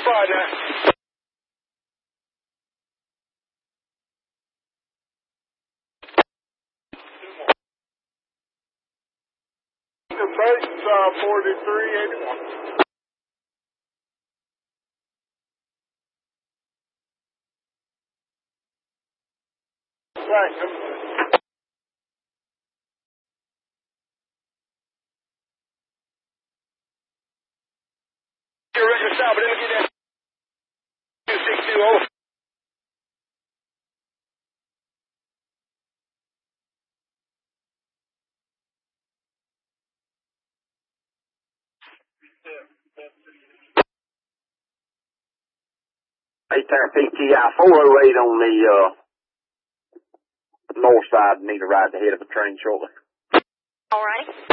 spot now. The base 4381. Right. Your record stop, but let me get that 2620. Hey there, PTI 408 on the north side. Need to ride the head of a train shortly. All right.